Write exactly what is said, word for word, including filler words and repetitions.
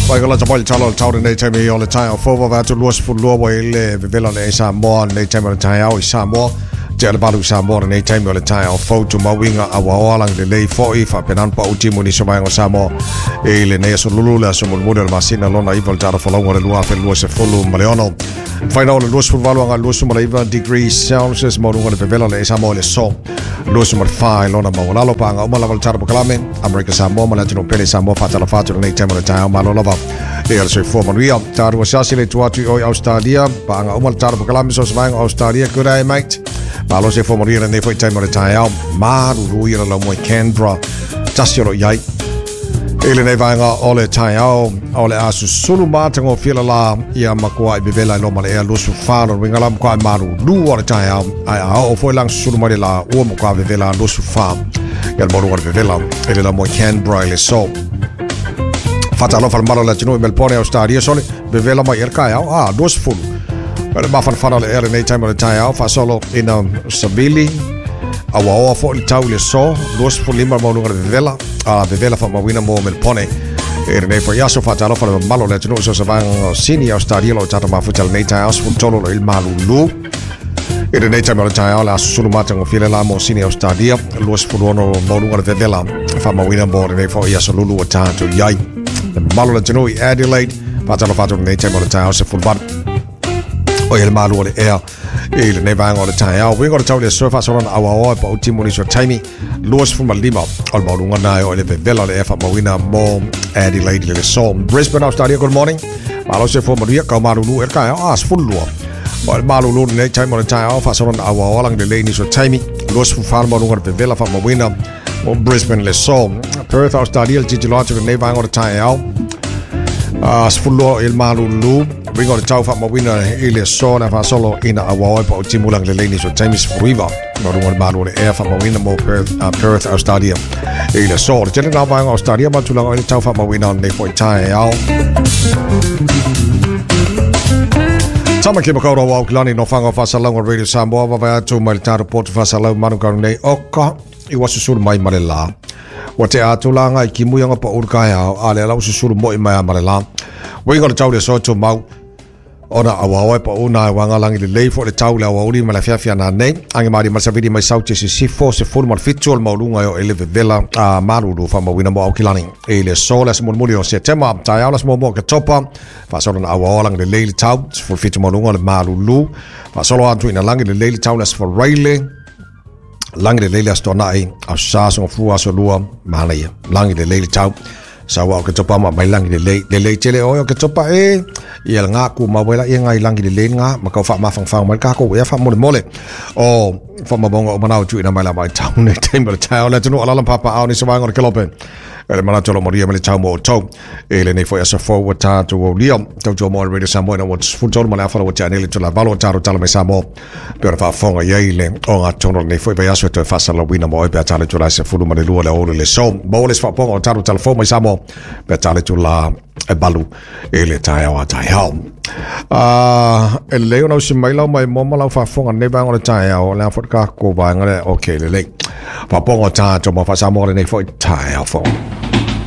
Vai kala tapal talo taude nei temi ole tai o fova va tu luas fu luo ile vela nei Samoa nei temi tai au Samoa te le balu Samoa nei temi ole tai o fo tu mawinga a waolang le lei foi fa penan pa uti muni so mai o Samoa ile nei so lulu la so mo le masina lona i vol tara folongo le lua fe lua se fulu maleono final le luas fu valu nga luas mo le degrees Celsius mo ngone vela le Samoa le so luas mo fa lona mo la lo pa nga o mala vol tara kalame America Samoa mo la tino pele Samoa fa tala fa tu nei temi ole tai o malo lava e al se forma ria taru sasi le tuatu o Australia pa nga umal taru kalame so svang Australia good day mate pa lo se forma ria nei foi time le tai au maru ruira la mo Canberra tasio yai ele nei vanga ole tai au ole asu sulu matango fila la ia makua i bevela lo male e lusu falo wingalam kwa maru lu ole tai au ai au foi lang sulu male la o mo kwa bevela lusu fa ia mo ru bevela ele la mo Canberra le so Fata lo malo la tino Melbourne Australia sole bevela mai erka au ah dos full per ma fan fara le ere nei time le tai au fa solo in um, Sabili awa o fo le tau le so dos full lima mo lugar bevela ah bevela fa ma wina mo Melbourne ere nei fa yaso fata lo fa malo le tino so savang sini Australia lo tata ma futal nei tai aus fu tolo il malu lu ere nei time le tai au la sulu matango file la mo sini Australia los full no mo lugar bevela fa ma wina mo nei fa yaso lulu tata yai malo la tino Adelaide fatalo fatalo nei temo le tau se full bar o il malo le air il ne vanga le tau we got to tell the surface on our pa ultimo ni so time los fu malima al malo ngana o le vela le fa mawina mo Adelaide le so Brisbane Australia good morning malo se fu maria ka malo lu er ka as full lu o il malo lu nei temo le tau fa so on our lang le ni so time los fu farmo lu ngar vela fa mawina mo Brisbane le so Perth Australia titolati nei vanga le tau ah sfullo il malu lu bringo le tau fa mawina ile so na fa solo ina awa pa timulang le leni so times river no do malu le air fa mawina mo Perth uh, Perth Australia ile so le tele na va Australia ma tulang ile tau fa mawina nei foi tai au Sama ke makau rawa klani no fanga fa salongo radio Samoa va va tu mal tar port fa salongo manu ka nei oka I wasu sul mai malela wa te atulanga I kimu yanga pa urkai au ale la wasu sul mo I mai malela we got to tell the so to mau ona awa pa una wanga langi le leifo le tau la uri mala fia fia na nei ange mari masa vidi mai sauti si si fo se fo mal fitol maulunga yo ele vela a maru do fa mawina mo okilani ele sola se mulmuli o se tema tai ala mo mo ka topa fa solo na awa langi le leili tau fo fit maulunga le maru lu fa solo antu ina langi le leili tau las for raile langi le leili astona ai a sa so fu aso lua malai langi le leili tau sawa ke topa ma mai langi le lei le lei tele o ke topa e ia nga ku ma wela ia ngai langi le lei nga ma ka fa ma fang fang ma ka ko ia fa mole mole o fa ma bongo o mana tu ina mai la mai town ne temple town le tunu ala papa au ni sawa ngor kelopen ele mana tolo moria me le town mo to ele nei foi asa forward ta to o liam to to mo radio Samoa no what's full tolo mala fa o channel to la valo taro talo me Samoa per fa fonga ye le o nga tono nei foi ba aso to fa sala wina mo e pe talo to la se fulu ma le lu le o le so mo le fa ponga taro talo fo me Samoa pe talo to la e balu ele tai o tai hao ah ele leo no si mai la mai mo mala fa fonga ne ba ngore tai o la fo ka ko ba ngore okay le le fa ponga ta to mo fa Samoa nei foi tai hao fo